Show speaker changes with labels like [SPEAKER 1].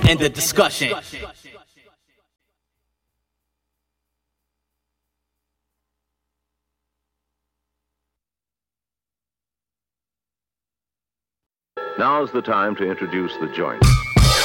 [SPEAKER 1] end the discussion.
[SPEAKER 2] Now's the time to introduce the joint.